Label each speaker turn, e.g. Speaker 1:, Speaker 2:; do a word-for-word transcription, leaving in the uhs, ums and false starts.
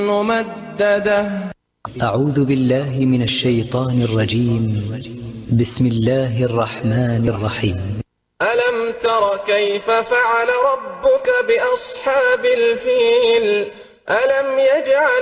Speaker 1: ممددة.
Speaker 2: أعوذ بالله من الشيطان الرجيم. بسم الله الرحمن الرحيم.
Speaker 1: ألم تر كيف فعل ربك بأصحاب الفيل؟ ألم يجعل